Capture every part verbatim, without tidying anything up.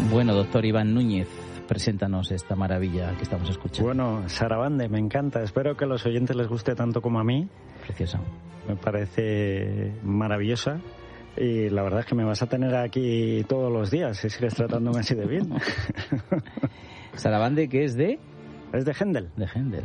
Bueno, doctor Iván Núñez, preséntanos esta maravilla que estamos escuchando. Bueno, Sarabande, me encanta. Espero que a los oyentes les guste tanto como a mí. Preciosa. Me parece maravillosa. Y la verdad es que me vas a tener aquí todos los días si sigues tratándome así de bien. Sarabande, ¿qué es de? Es de Händel. De Händel.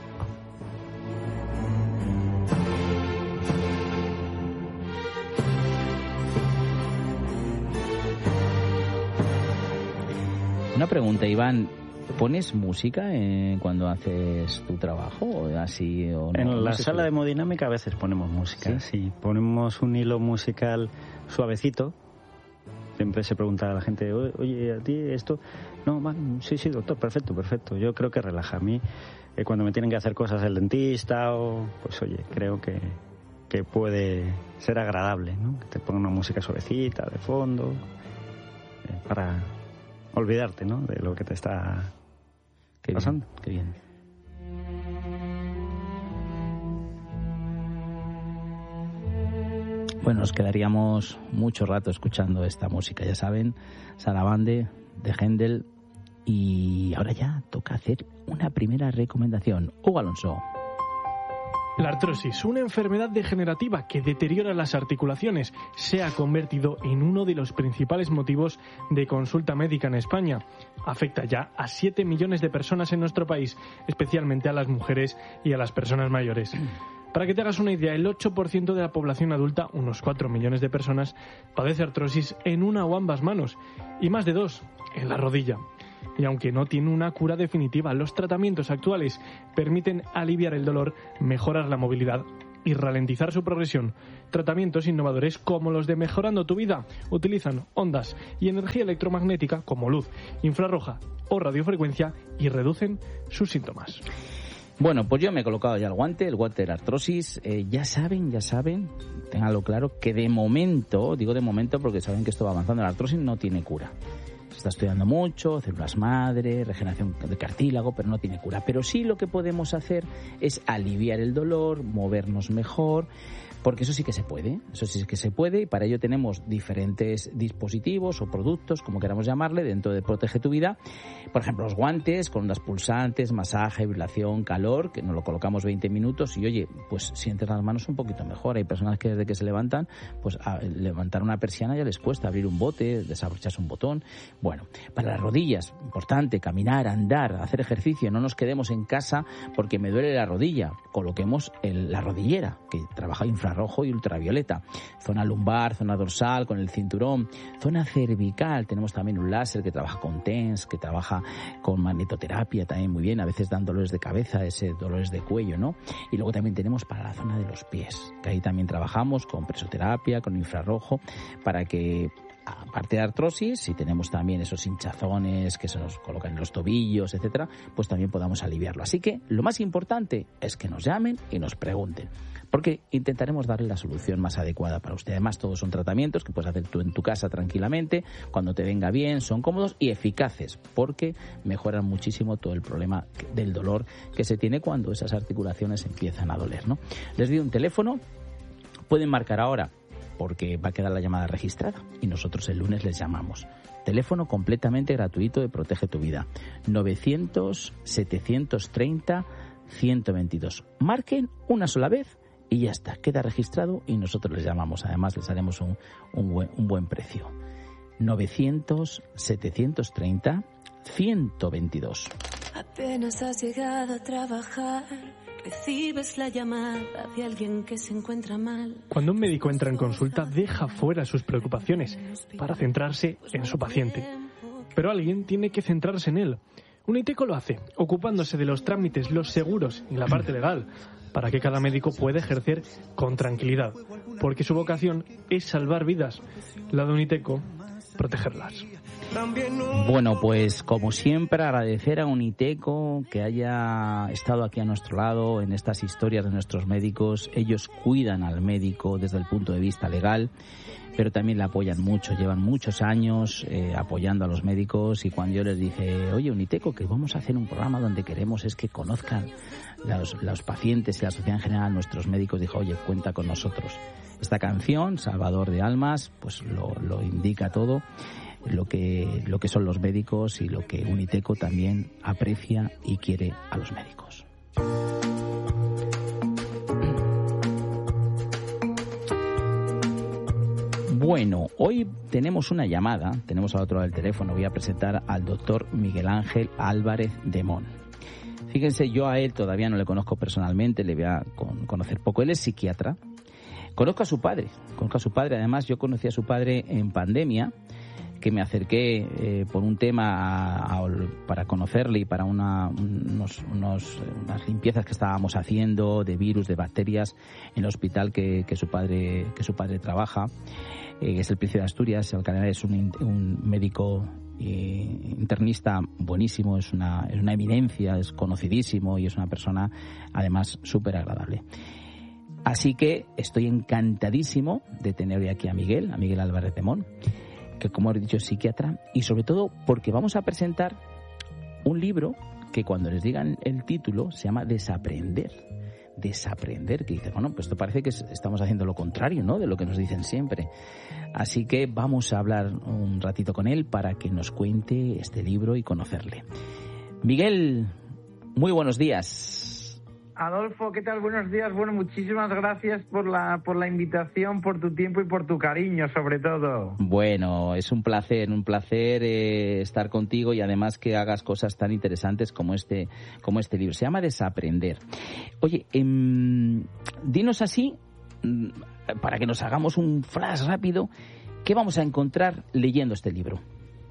Una pregunta, Iván. ¿Pones música eh, cuando haces tu trabajo? ¿O así, o no? En no la sé sala si... de hemodinámica a veces ponemos música, sí. sí. Ponemos un hilo musical suavecito. Siempre se pregunta a la gente, oye, ¿a ti esto? No, man, sí, sí, doctor, perfecto, perfecto. Yo creo que relaja. A mí, eh, cuando me tienen que hacer cosas el dentista, o pues oye, creo que, que puede ser agradable, ¿no? Que te ponga una música suavecita de fondo, eh, para olvidarte, ¿no? De lo que te está qué pasando. Bien, qué bien. Bueno, nos quedaríamos mucho rato escuchando esta música, ya saben, Sarabande de Händel. Y ahora ya toca hacer una primera recomendación. Hugo Alonso. La artrosis, una enfermedad degenerativa que deteriora las articulaciones, se ha convertido en uno de los principales motivos de consulta médica en España. Afecta ya a siete millones de personas en nuestro país, especialmente a las mujeres y a las personas mayores. Para que te hagas una idea, el ocho por ciento de la población adulta, unos cuatro millones de personas, padece artrosis en una o ambas manos, y más de dos en la rodilla. Y aunque no tiene una cura definitiva, los tratamientos actuales permiten aliviar el dolor, mejorar la movilidad y ralentizar su progresión. Tratamientos innovadores como los de Mejorando tu Vida utilizan ondas y energía electromagnética como luz, infrarroja o radiofrecuencia y reducen sus síntomas. Bueno, pues yo me he colocado ya el guante, el guante de la artrosis. Eh, ya saben, ya saben, ténganlo claro, que de momento, digo de momento porque saben que esto va avanzando, la artrosis no tiene cura. Se está estudiando mucho, células madre, regeneración de cartílago, pero no tiene cura. Pero sí lo que podemos hacer es aliviar el dolor, movernos mejor, porque eso sí que se puede, eso sí que se puede, y para ello tenemos diferentes dispositivos o productos, como queramos llamarle, dentro de Protege tu Vida. Por ejemplo, los guantes con ondas pulsantes, masaje, vibración, calor, que nos lo colocamos veinte minutos y, oye, pues sientes las manos un poquito mejor. Hay personas que desde que se levantan, pues a levantar una persiana ya les cuesta, abrir un bote, desabrocharse un botón. Bueno, para las rodillas, importante, caminar, andar, hacer ejercicio, no nos quedemos en casa porque me duele la rodilla. Coloquemos el, la rodillera, que trabaja infrarrojo y ultravioleta. Zona lumbar, zona dorsal, con el cinturón. Zona cervical, tenemos también un láser que trabaja con T E N S, que trabaja con magnetoterapia también muy bien, a veces dan dolores de cabeza, ese dolores de cuello, ¿no? Y luego también tenemos para la zona de los pies, que ahí también trabajamos con presoterapia, con infrarrojo, para que, aparte de artrosis, si tenemos también esos hinchazones que se nos colocan en los tobillos, etcétera, pues también podamos aliviarlo. Así que lo más importante es que nos llamen y nos pregunten, porque intentaremos darle la solución más adecuada para usted. Además, todos son tratamientos que puedes hacer tú en tu casa tranquilamente, cuando te venga bien, son cómodos y eficaces, porque mejoran muchísimo todo el problema del dolor que se tiene cuando esas articulaciones empiezan a doler, ¿no? Les doy un teléfono, pueden marcar ahora, porque va a quedar la llamada registrada y nosotros el lunes les llamamos. Teléfono completamente gratuito de Protege tu Vida. novecientos, setecientos treinta, ciento veintidós. Marquen una sola vez y ya está. Queda registrado y nosotros les llamamos. Además les haremos un, un, buen, un buen precio. novecientos, setecientos treinta, ciento veintidós. Apenas has llegado a trabajar, recibes la llamada de alguien que se encuentra mal. Cuando un médico entra en consulta, deja fuera sus preocupaciones para centrarse en su paciente. Pero alguien tiene que centrarse en él. Uniteco lo hace, ocupándose de los trámites, los seguros y la parte legal, para que cada médico pueda ejercer con tranquilidad, porque su vocación es salvar vidas. La de Uniteco, protegerlas. Bueno, pues como siempre agradecer a Uniteco que haya estado aquí a nuestro lado en estas historias de nuestros médicos. Ellos cuidan al médico desde el punto de vista legal, pero también le apoyan mucho, llevan muchos años eh, apoyando a los médicos. Y cuando yo les dije, oye, Uniteco, que vamos a hacer un programa donde queremos es que conozcan los, los pacientes y la sociedad en general, nuestros médicos, dijo, oye, cuenta con nosotros. Esta canción, Salvador de Almas, pues lo, lo indica todo. lo que, lo que son los médicos y lo que Uniteco también aprecia y quiere a los médicos. Bueno, hoy tenemos una llamada, tenemos al otro lado del teléfono, voy a presentar al doctor Miguel Ángel Álvarez de Mon. Fíjense, yo a él todavía no le conozco personalmente, le voy a con, conocer poco. Él es psiquiatra. Conozco a su padre, conozco a su padre, además yo conocí a su padre en pandemia, que me acerqué eh, por un tema a, a, para conocerle y para una, unos, unos, unas limpiezas que estábamos haciendo de virus, de bacterias en el hospital que, que su padre que su padre trabaja. Eh, es el Príncipe de Asturias, el canal es un, un médico eh, internista buenísimo, es una, es una eminencia, es conocidísimo y es una persona además súper agradable. Así que estoy encantadísimo de tener hoy aquí a Miguel, a Miguel Álvarez de Mon, que como he dicho es psiquiatra, y sobre todo porque vamos a presentar un libro que cuando les digan el título se llama Desaprender. Desaprender, que dice, bueno, pues esto parece que estamos haciendo lo contrario, ¿no?, de lo que nos dicen siempre. Así que vamos a hablar un ratito con él para que nos cuente este libro y conocerle. Miguel, muy buenos días. Adolfo, ¿qué tal? Buenos días. Bueno, muchísimas gracias por la por la invitación, por tu tiempo y por tu cariño, sobre todo. Bueno, es un placer, un placer eh, estar contigo y además que hagas cosas tan interesantes como este como este libro. Se llama Desaprender. Oye, eh, dinos así, para que nos hagamos un flash rápido, ¿qué vamos a encontrar leyendo este libro?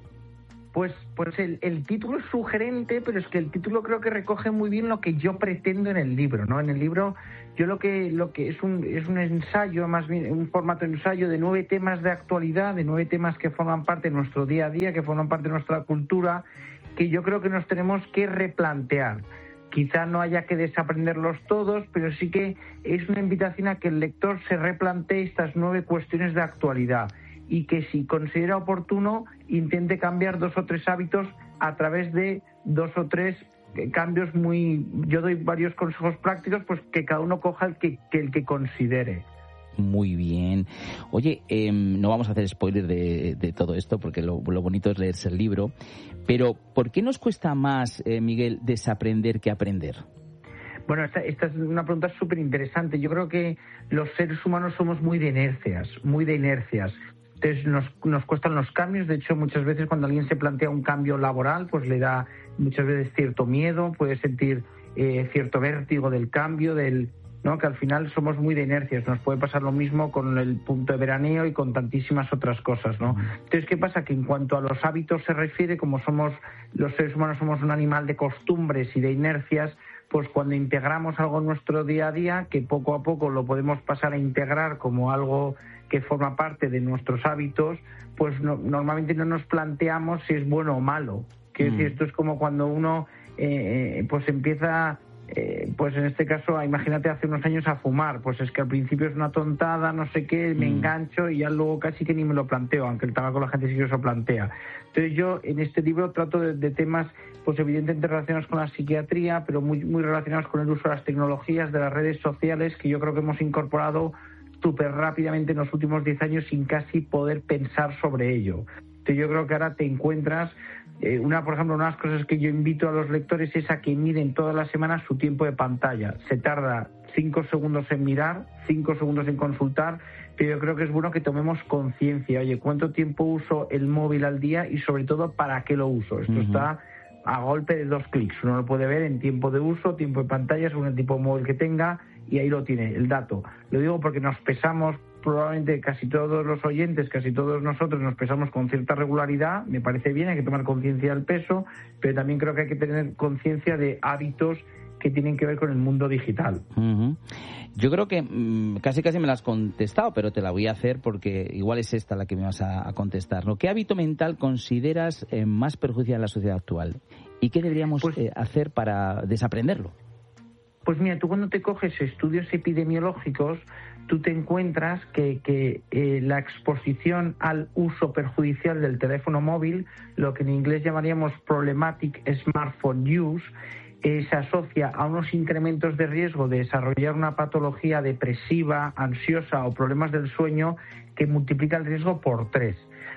Pues, pues el, el título es sugerente, pero es que el título creo que recoge muy bien lo que yo pretendo en el libro, ¿no? En el libro yo lo que lo que es un es un ensayo, más bien un formato de ensayo de nueve temas de actualidad, de nueve temas que forman parte de nuestro día a día, que forman parte de nuestra cultura, que yo creo que nos tenemos que replantear. Quizá no haya que desaprenderlos todos, pero sí que es una invitación a que el lector se replantee estas nueve cuestiones de actualidad y que si considera oportuno intente cambiar dos o tres hábitos a través de dos o tres cambios muy... Yo doy varios consejos prácticos, pues que cada uno coja el que, que el que considere. Muy bien. Oye, eh, no vamos a hacer spoiler de, de todo esto porque lo, lo bonito es leerse el libro, pero ¿por qué nos cuesta más, eh, Miguel, desaprender que aprender? Bueno, esta, esta es una pregunta súper interesante. Yo creo que los seres humanos somos muy de inercias, muy de inercias. Entonces nos, nos cuestan los cambios. De hecho, muchas veces cuando alguien se plantea un cambio laboral, pues le da muchas veces cierto miedo, puede sentir eh, cierto vértigo del cambio, del ¿no? Que al final somos muy de inercias. Nos puede pasar lo mismo con el punto de veraneo y con tantísimas otras cosas, ¿no? Entonces, ¿qué pasa? Que en cuanto a los hábitos se refiere, como somos los seres humanos somos un animal de costumbres y de inercias, pues cuando integramos algo en nuestro día a día, que poco a poco lo podemos pasar a integrar como algo que forma parte de nuestros hábitos, pues no, normalmente no nos planteamos si es bueno o malo. Quiero mm. decir, esto es como cuando uno eh, pues empieza, eh, pues en este caso, imagínate hace unos años a fumar, pues es que al principio es una tontada, no sé qué, me mm. engancho y ya luego casi que ni me lo planteo, aunque el tabaco la gente sí que se lo plantea. Entonces yo en este libro trato de, de temas pues evidentemente relacionados con la psiquiatría, pero muy, muy relacionados con el uso de las tecnologías, de las redes sociales, que yo creo que hemos incorporado súper rápidamente en los últimos diez años sin casi poder pensar sobre ello. Entonces yo creo que ahora te encuentras, eh, una por ejemplo, una de las cosas que yo invito a los lectores es a que miren todas las semanas su tiempo de pantalla. Se tarda cinco segundos en mirar, cinco segundos en consultar, pero yo creo que es bueno que tomemos conciencia. Oye, ¿cuánto tiempo uso el móvil al día y sobre todo para qué lo uso? Esto uh-huh. está a golpe de dos clics. Uno lo puede ver en tiempo de uso, tiempo de pantalla, según el tipo de móvil que tenga, y ahí lo tiene, el dato. Lo digo porque nos pesamos, probablemente casi todos los oyentes, casi todos nosotros nos pesamos con cierta regularidad, me parece bien, hay que tomar conciencia del peso, pero también creo que hay que tener conciencia de hábitos que tienen que ver con el mundo digital. Uh-huh. Yo creo que mmm, casi casi me la has contestado, pero te la voy a hacer porque igual es esta la que me vas a, a contestar, ¿no? ¿Qué hábito mental consideras eh, más perjudicial en la sociedad actual? ¿Y qué deberíamos pues, eh, hacer para desaprenderlo? Pues mira, tú cuando te coges estudios epidemiológicos, tú te encuentras que, que eh, la exposición al uso perjudicial del teléfono móvil, lo que en inglés llamaríamos problematic smartphone use, eh, se asocia a unos incrementos de riesgo de desarrollar una patología depresiva, ansiosa o problemas del sueño que multiplica el riesgo por tres.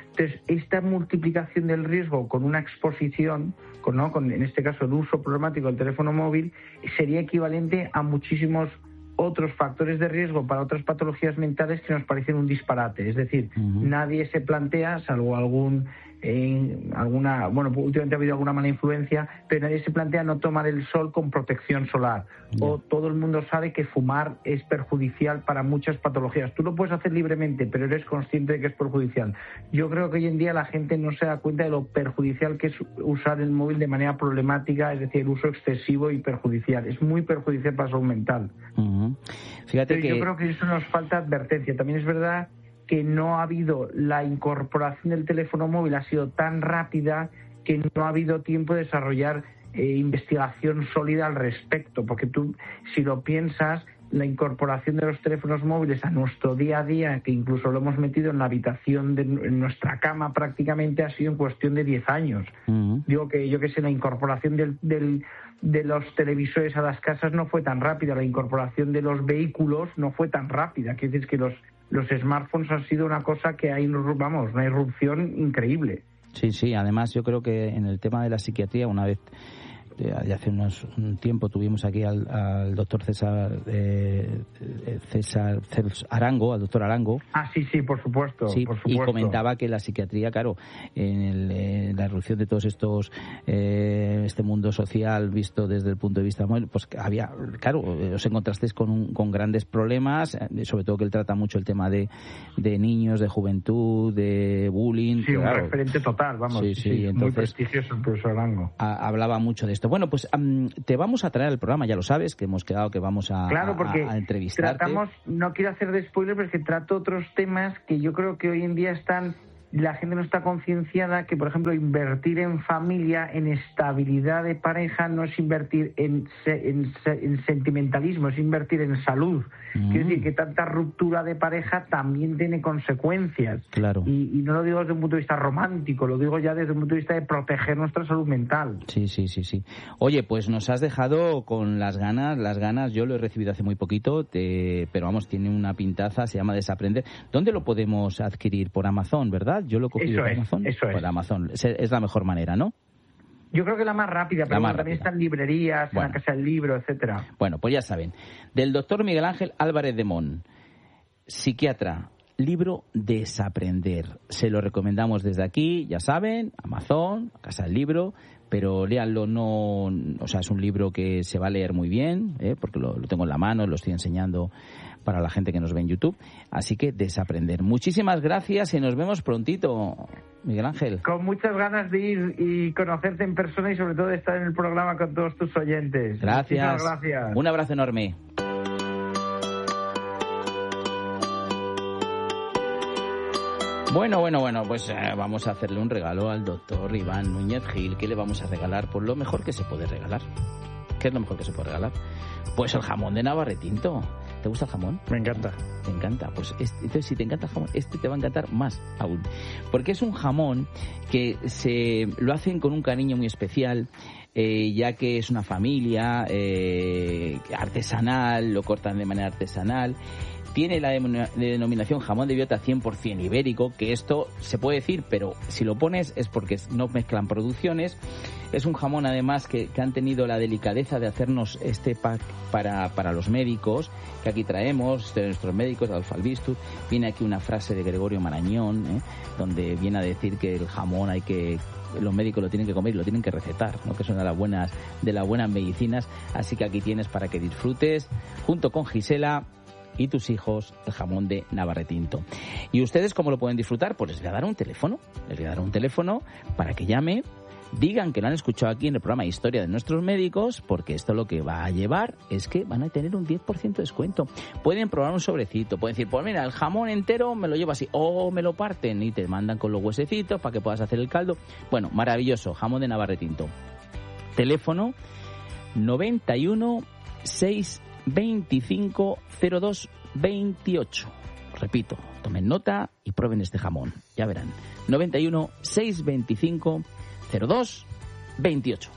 Entonces, esta multiplicación del riesgo con una exposición, con, ¿no? con en este caso el uso problemático del teléfono móvil, sería equivalente a muchísimos otros factores de riesgo para otras patologías mentales que nos parecen un disparate. Es decir, uh-huh. nadie se plantea, salvo algún eh, alguna, bueno, últimamente ha habido alguna mala influencia, pero nadie se plantea no tomar el sol con protección solar. Uh-huh. O todo el mundo sabe que fumar es perjudicial para muchas patologías. Tú lo puedes hacer libremente, pero eres consciente de que es perjudicial. Yo creo que hoy en día la gente no se da cuenta de lo perjudicial que es usar el móvil de manera problemática, es decir, el uso excesivo y perjudicial. Es muy perjudicial para la salud mental. Uh-huh. Fíjate Pero que... yo creo que eso nos falta advertencia. También es verdad que no ha habido, la incorporación del teléfono móvil ha sido tan rápida que no ha habido tiempo de desarrollar eh, investigación sólida al respecto, porque tú, si lo piensas, la incorporación de los teléfonos móviles a nuestro día a día, que incluso lo hemos metido en la habitación de en nuestra cama prácticamente, ha sido en cuestión de diez años. Uh-huh. Digo que yo que sé, la incorporación del, del, de los televisores a las casas no fue tan rápida, la incorporación de los vehículos no fue tan rápida. Quiere decir que los, los smartphones han sido una cosa que hay, vamos, una irrupción increíble. Sí, sí, además yo creo que en el tema de la psiquiatría, una vez... Ya hace unos, un tiempo tuvimos aquí al, al doctor César, eh, César César Arango, al doctor Arango. Ah, sí, sí, por supuesto, sí, por supuesto. Y comentaba que la psiquiatría, claro, en, el, en la irrupción de todos estos, eh, este mundo social visto desde el punto de vista móvil, pues había, claro, os encontrasteis con, un, con grandes problemas, sobre todo que él trata mucho el tema de, de niños, de juventud, de bullying. Sí, claro. Un referente total, vamos. Sí, sí, sí, entonces, muy prestigioso el profesor Arango. A, hablaba mucho de esto. Bueno, pues um, te vamos a traer al programa, ya lo sabes, que hemos quedado que vamos a, claro, porque a, a entrevistarte. Tratamos, no quiero hacer de spoiler, pero es que trato otros temas que yo creo que hoy en día están... La gente no está concienciada que, por ejemplo, invertir en familia, en estabilidad de pareja, no es invertir en, en, en sentimentalismo, es invertir en salud. Mm. Quiero decir que tanta ruptura de pareja también tiene consecuencias. Claro. Y, y no lo digo desde un punto de vista romántico, lo digo ya desde un punto de vista de proteger nuestra salud mental. Sí, sí, sí, sí. Oye, pues nos has dejado con las ganas, las ganas, yo lo he recibido hace muy poquito, te, pero vamos, tiene una pintaza, se llama Desaprender. ¿Dónde lo podemos adquirir? Por Amazon, ¿verdad? Yo lo he cogido por Amazon. Eso es. Por Amazon. Es, es la mejor manera, ¿no? Yo creo que la más rápida, pero más también rápida. Están librerías, bueno. En la Casa del Libro, etcétera. Bueno, pues ya saben. Del doctor Miguel Ángel Álvarez de Mon, psiquiatra, libro Desaprender. Se lo recomendamos desde aquí, ya saben, Amazon, Casa del Libro, pero léanlo, no, o sea, es un libro que se va a leer muy bien, ¿eh? Porque lo, lo tengo en la mano, lo estoy enseñando para la gente que nos ve en YouTube. Así que Desaprender. Muchísimas gracias y nos vemos prontito, Miguel Ángel. Con muchas ganas de ir y conocerte en persona y sobre todo de estar en el programa con todos tus oyentes. Gracias. Muchísimas gracias. Un abrazo enorme. Bueno, bueno, bueno, pues eh, vamos a hacerle un regalo al doctor Iván Núñez Gil. ¿Qué le vamos a regalar? Pues lo mejor que se puede regalar. ¿Qué es lo mejor que se puede regalar? Pues el jamón de Navarretinto. ¿Te gusta el jamón? Me encanta. Te encanta. Pues este, entonces, si te encanta el jamón, este te va a encantar más aún. Porque es un jamón que se lo hacen con un cariño muy especial, eh, ya que es una familia eh, artesanal, lo cortan de manera artesanal. Tiene la denominación jamón de Biota cien por ciento ibérico, que esto se puede decir, pero si lo pones es porque no mezclan producciones. Es un jamón, además, que, que han tenido la delicadeza de hacernos este pack para, para los médicos, que aquí traemos, de nuestros médicos, de Alfalbistus. Viene aquí una frase de Gregorio Marañón, ¿eh? Donde viene a decir que el jamón hay que... los médicos lo tienen que comer y lo tienen que recetar, ¿no? Que son de las buenas, de las buenas medicinas. Así que aquí tienes para que disfrutes, junto con Gisela y tus hijos, el jamón de Navarretinto. ¿Y ustedes cómo lo pueden disfrutar? Pues les voy a dar un teléfono, les voy a dar un teléfono para que llame, digan que lo han escuchado aquí en el programa Historia de Nuestros Médicos, porque esto lo que va a llevar es que van a tener un diez por ciento de descuento. Pueden probar un sobrecito, pueden decir, pues mira, el jamón entero me lo llevo así, o me lo parten y te mandan con los huesecitos para que puedas hacer el caldo. Bueno, maravilloso, jamón de Navarretinto. Teléfono noventa y uno, seiscientos veinticinco, cero dos veintiocho. Repito, tomen nota y prueben este jamón. Ya verán. noventa y uno, seiscientos veinticinco, cero dos veintiocho.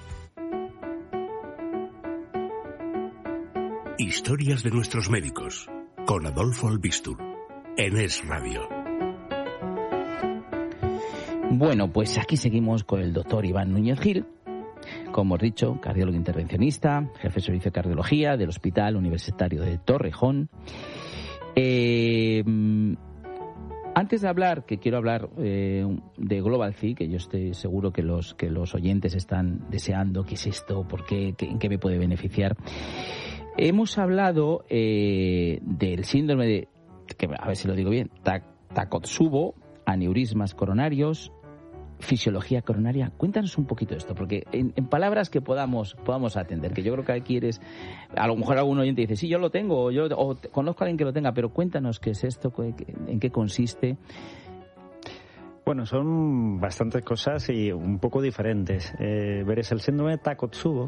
Historias de nuestros médicos. Con Adolfo Albistur. En Es Radio. Bueno, pues aquí seguimos con el doctor Iván Núñez Gil, como hemos dicho, cardiólogo intervencionista, jefe de servicio de cardiología del Hospital Universitario de Torrejón. Eh, antes de hablar, que quiero hablar eh, de Global C I, que yo estoy seguro que los, que los oyentes están deseando, ¿qué es esto? ¿Por qué? ¿Qué, ¿En qué me puede beneficiar? Hemos hablado eh, del síndrome de, que, a ver si lo digo bien, Takotsubo, aneurismas coronarios, fisiología coronaria. Cuéntanos un poquito esto, porque en, en palabras que podamos podamos atender, que yo creo que aquí eres, a lo mejor algún oyente dice, sí, yo lo tengo, o yo o conozco a alguien que lo tenga, pero cuéntanos qué es esto, en qué consiste. Bueno, son bastantes cosas y un poco diferentes. Eh, veréis, el síndrome de Takotsubo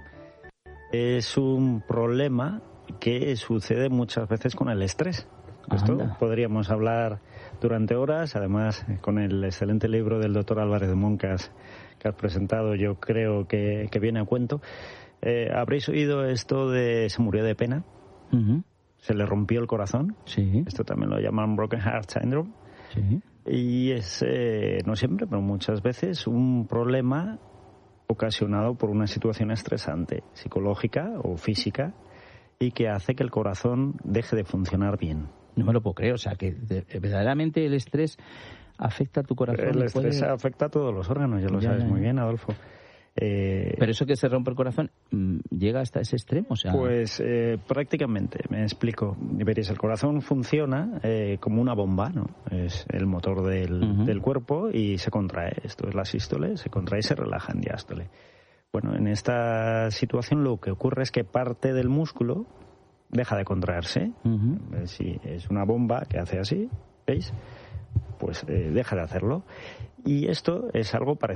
es un problema que sucede muchas veces con el estrés. Esto Anda. podríamos hablar durante horas, además con el excelente libro del doctor Álvarez de Moncas que has presentado, yo creo que, que viene a cuento. Eh, ¿Habréis oído esto de se murió de pena? Uh-huh. Se le rompió el corazón. Sí. Esto también lo llaman Broken Heart Syndrome. Sí. Y es, eh, no siempre, pero muchas veces, un problema ocasionado por una situación estresante, psicológica o física, y que hace que el corazón deje de funcionar bien. No me lo puedo creer, o sea, que de, verdaderamente el estrés afecta a tu corazón. El estrés puede... afecta a todos los órganos, ya lo ya, sabes ya, ya. muy bien, Adolfo. Eh, Pero eso que se rompe el corazón, ¿llega hasta ese extremo? O sea... Pues eh, prácticamente, me explico. Veréis, el corazón funciona eh, como una bomba, ¿no? Es el motor del, uh-huh. del cuerpo y se contrae. Esto es la sístole, se contrae y se relaja en diástole. Bueno, en esta situación lo que ocurre es que parte del músculo deja de contraerse. Uh-huh. Si es una bomba que hace así, ¿veis? Pues eh, deja de hacerlo. Y esto es algo parecido.